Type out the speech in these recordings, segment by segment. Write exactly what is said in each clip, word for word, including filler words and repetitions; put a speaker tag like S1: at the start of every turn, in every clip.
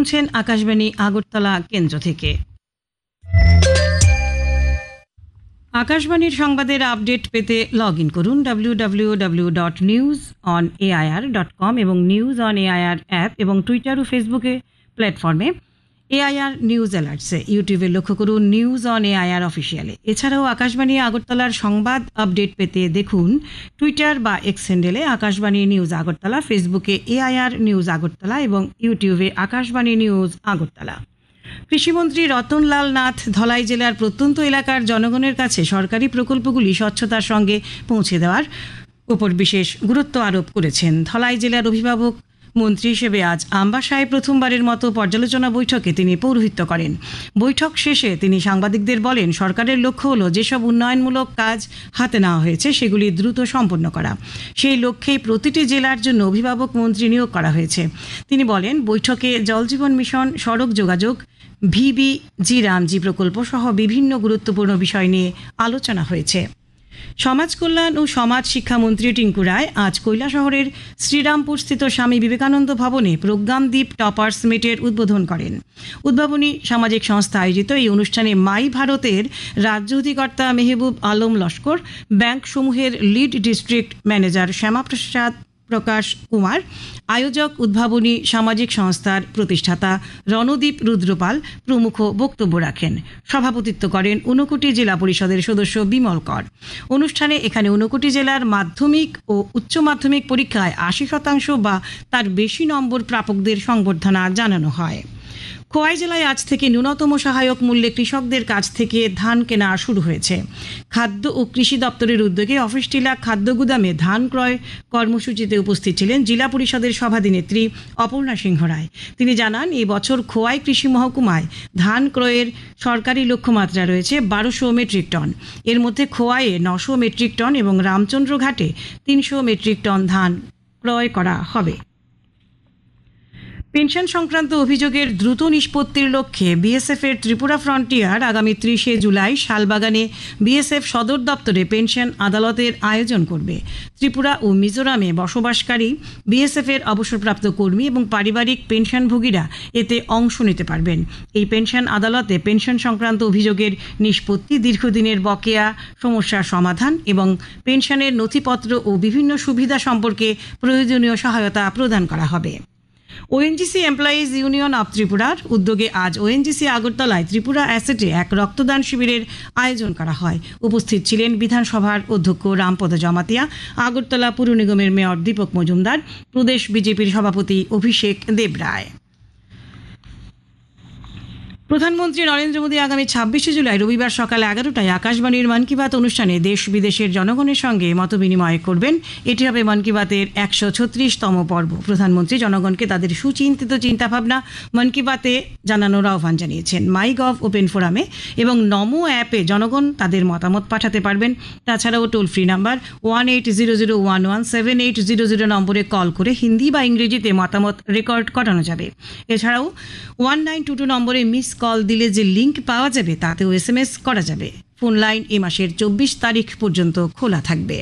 S1: শুনছেন আকাশবাণী আগরতলা কেন্দ্র থেকে। আকাশবাণীর সংবাদের আপডেট পেতে লগ ইন করুন W W W dot news on AIR dot com এবং নিউজ অন এআইআর অ্যাপ এবং টুইটার ও ফেসবুকে প্ল্যাটফর্মে এআইআর নিউজ অ্যালার্টসে, ইউটিউবে লক্ষ্য করুন নিউজ অন এআইআর অফিসিয়ালে। এছাড়াও আকাশবাণী আগরতলার সংবাদ আপডেট পেতে দেখুন টুইটার বা এক্স হ্যান্ডেলে আকাশবাণী নিউজ আগরতলা, ফেসবুকে এআইআর নিউজ আগরতলা এবং ইউটিউবে আকাশবাণী নিউজ আগরতলা। কৃষিমন্ত্রী রতনলাল নাথ ধলাই জেলার প্রত্যন্ত এলাকার জনগণের কাছে সরকারি প্রকল্পগুলি স্বচ্ছতার সঙ্গে পৌঁছে দেওয়ার উপর বিশেষ গুরুত্ব আরোপ করেছেন। ধলাই জেলার অভিভাবক মন্ত্রী হিসেবে আজ আমবাসায় প্রথমবারের মতো পর্যালোচনা বৈঠকে তিনি পৌরোহিত্য করেন। বৈঠক শেষে তিনি সাংবাদিকদের বলেন, সরকারের লক্ষ্য হলো যেসব উন্নয়নমূলক কাজ হাতে নেওয়া হয়েছে সেগুলি দ্রুত সম্পন্ন করা। সেই লক্ষ্যেই প্রতিটি জেলার জন্য অভিভাবক মন্ত্রী নিয়োগ করা হয়েছে। তিনি বলেন, বৈঠকে জল জীবন মিশন, সড়ক যোগাযোগ, ভিবি জি রামজি প্রকল্প সহ বিভিন্ন গুরুত্বপূর্ণ বিষয় নিয়ে আলোচনা হয়েছে। সমাজ কল্যাণ ও সমাজ শিক্ষামন্ত্রী টিঙ্কু রায় আজ কৈলাসহরের শ্রীরামপুরস্থিত স্বামী বিবেকানন্দ ভবনে প্রজ্ঞানদীপ টপার্স মিটের উদ্বোধন করেন। উদ্ভাবনী সামাজিক সংস্থা আয়োজিত এই অনুষ্ঠানে মাই ভারতের রাজ্য অধিকর্তা মেহবুব আলম লস্কর, ব্যাংক সমূহের লিড ডিস্ট্রিক্ট ম্যানেজার শ্যামাপ্রসাদ প্রকাশ কুমার, আয়োজক উদ্ভাবনী সামাজিক সংস্থার প্রতিষ্ঠাতা রণদীপ রুদ্রপাল প্রমুখ বক্তব্য রাখেন। সভাপতিত্ব করেন ঊনকোটি জেলা পরিষদের সদস্য বিমল কর। অনুষ্ঠানে এখানে ঊনকোটি জেলার মাধ্যমিক ও উচ্চ মাধ্যমিক পরীক্ষায় আশি শতাংশ বা তার বেশি নম্বর প্রাপকদের সংবর্ধনা জানানো হয়। খোয়াই জেলায় আজ থেকে ন্যূনতম সহায়ক মূল্যে কৃষকদের কাছ থেকে ধান কেনা শুরু হয়েছে। খাদ্য ও কৃষি দপ্তরের উদ্যোগে অফিস টিলা খাদ্য গুদামে ধান ক্রয় কর্মসূচিতে উপস্থিত ছিলেন জেলা পরিষদের সভাধিনেত্রী অপর্ণা সিংহ রায়। তিনি জানান, এই বছর খোয়াই কৃষি মহকুমায় ধান ক্রয়ের সরকারি লক্ষ্যমাত্রা রয়েছে বারোশো মেট্রিক টন। এর মধ্যে খোয়াইয়ে নশো মেট্রিক টন এবং রামচন্দ্রঘাটে তিনশো মেট্রিক টন ধান ক্রয় করা হবে। পেনশন সংক্রান্ত অভিযোগের দ্রুত নিষ্পত্তির লক্ষ্যে বিএসএফের ত্রিপুরা ফ্রন্টিয়ার আগামী ত্রিশে জুলাই শালবাগানে বিএসএফ সদর দপ্তরে পেনশন আদালতের আয়োজন করবে। ত্রিপুরা ও মিজোরামে বসবাসকারী বিএসএফের অবসরপ্রাপ্ত কর্মী এবং পারিবারিক পেনশনভোগীরা এতে অংশ নিতে পারবেন। এই পেনশন আদালতে পেনশন সংক্রান্ত অভিযোগের নিষ্পত্তি, দীর্ঘদিনের বকেয়া সমস্যার সমাধান এবং পেনশনের নথিপত্র ও বিভিন্ন সুবিধা সম্পর্কে প্রয়োজনীয় সহায়তা প্রদান করা হবে। ওএনজিসি এমপ্লয়িজ ইউনিয়ন অব ত্রিপুরার উদ্যোগে আজ ওএনজিসি আগরতলায় ত্রিপুরা অ্যাসেটে এক রক্তদান শিবিরের আয়োজন করা হয়। উপস্থিত ছিলেন বিধানসভার অধ্যক্ষ রামপদ জমাতিয়া, আগরতলা পুর নিগমের মেয়র দীপক মজুমদার, প্রদেশ বিজেপির সভাপতি অভিষেক দেবরায়। প্রধানমন্ত্রী নরেন্দ্র মোদী আগামী ছাব্বিশে জুলাই রবিবার সকাল এগারোটায় আকাশবাণীর মন কি বাত অনুষ্ঠানে দেশ বিদেশের জনগণের সঙ্গে মতবিনিময় করবেন। এটি হবে মন কি বাতের একশো ছত্রিশতম পর্ব। প্রধানমন্ত্রী জনগণকে তাদের সুচিন্তিত চিন্তাভাবনা মন কি বাতে জানানোর আহ্বান জানিয়েছেন। মাই গভ ওপেন ফোরামে এবং নমো অ্যাপে জনগণ তাদের মতামত পাঠাতে পারবেন। তাছাড়াও toll free number one eight zero zero one one seven eight zero zero নম্বরে কল করে হিন্দি বা ইংরেজিতে মতামত রেকর্ড করানো যাবে। এছাড়াও ওয়ান নাইন টু টু নম্বরে মিস কল দিলে যে লিঙ্ক পাওয়া যাবে তাতেও এস এম এস করা যাবে। ফোন লাইন এ মাসের চব্বিশ তারিখ পর্যন্ত খোলা থাকবে।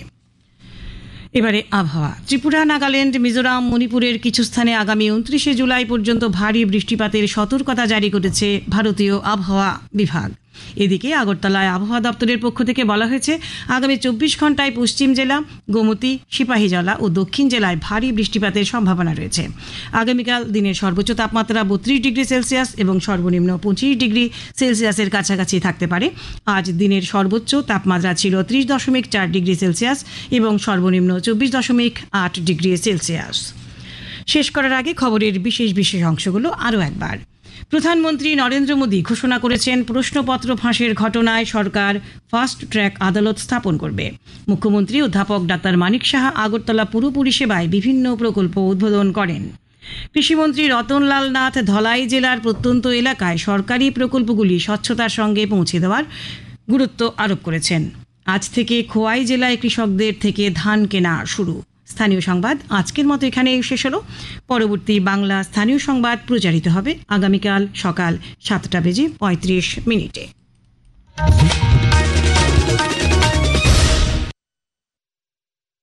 S1: এবারে আবহাওয়া। ত্রিপুরা, নাগাল্যান্ড, মিজোরাম, মণিপুরের কিছু স্থানে আগামী উনত্রিশে জুলাই পর্যন্ত ভারী বৃষ্টিপাতের সতর্কতা জারি করেছে ভারতীয় আবহাওয়া বিভাগ। এদিকে আগরতলায় আবহাওয়া দপ্তরের পক্ষ থেকে বলা হয়েছে, আগামী চব্বিশ ঘন্টায় পশ্চিম জেলা, গোমতী, সিপাহীজলা ও দক্ষিণ জেলায় ভারী বৃষ্টিপাতের সম্ভাবনা রয়েছে। আগামীকাল দিনের সর্বোচ্চ তাপমাত্রা বত্রিশ ডিগ্রি সেলসিয়াস এবং সর্বনিম্ন পঁচিশ ডিগ্রি সেলসিয়াসের কাছাকাছি থাকতে পারে। আজ দিনের সর্বোচ্চ তাপমাত্রা ছিল ত্রিশ দশমিক চার ডিগ্রি সেলসিয়াস এবং সর্বনিম্ন চব্বিশ দশমিক আট ডিগ্রি সেলসিয়াস। শেষ করার আগে খবরের বিশেষ বিশেষ অংশগুলো আরও একবার। প্রধানমন্ত্রী নরেন্দ্র মোদী ঘোষণা করেছেন, প্রশ্নপত্র ফাঁসের ঘটনায় সরকার ফাস্ট ট্র্যাক আদালত স্থাপন করবে। মুখ্যমন্ত্রী অধ্যাপক ডাক্তার মানিক সাহা আগরতলা পুর পরিষেবায় বিভিন্ন প্রকল্প উদ্বোধন করেন। কৃষিমন্ত্রী রতনলাল নাথ ধলাই জেলার প্রত্যন্ত এলাকায় সরকারি প্রকল্পগুলি স্বচ্ছতার সঙ্গে পৌঁছে দেওয়ার গুরুত্ব আরোপ করেছেন। আজ থেকে খোয়াই জেলায় কৃষকদের থেকে ধান কেনা শুরু। স্থানীয় সংবাদ আজকের মতো এখানেই শেষ হলো। পরবর্তী বাংলা স্থানীয় সংবাদ প্রচারিত হবে আগামীকাল সকাল সাতটা বেজে পঁয়ত্রিশ মিনিটে।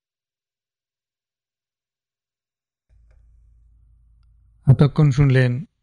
S2: এতক্ষণ শুনলেন